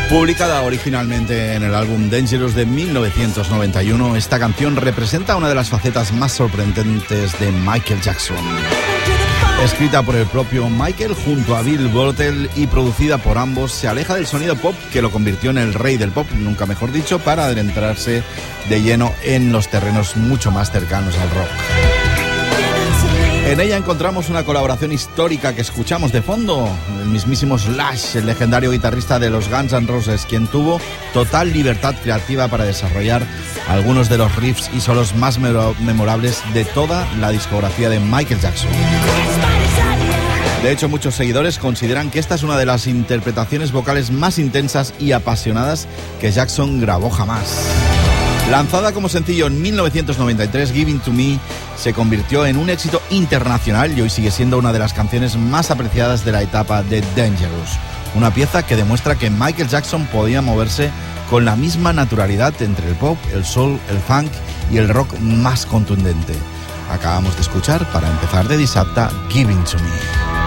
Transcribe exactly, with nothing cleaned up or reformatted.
Publicada originalmente en el álbum Dangerous de mil novecientos noventa y uno, esta canción representa una de las facetas más sorprendentes de Michael Jackson. Escrita por el propio Michael junto a Bill Bottle y producida por ambos, se aleja del sonido pop que lo convirtió en el rey del pop, nunca mejor dicho, para adentrarse de lleno en los terrenos mucho más cercanos al rock. En ella encontramos una colaboración histórica que escuchamos de fondo, el mismísimo Slash, el legendario guitarrista de los Guns N' Roses, quien tuvo total libertad creativa para desarrollar algunos de los riffs y solos más memorables de toda la discografía de Michael Jackson. De hecho, muchos seguidores consideran que esta es una de las interpretaciones vocales más intensas y apasionadas que Jackson grabó jamás. Lanzada como sencillo en mil novecientos noventa y tres, Give It To Me se convirtió en un éxito internacional y hoy sigue siendo una de las canciones más apreciadas de la etapa de Dangerous. Una pieza que demuestra que Michael Jackson podía moverse con la misma naturalidad entre el pop, el soul, el funk y el rock más contundente. Acabamos de escuchar, para empezar de dissabte, Give It To Me.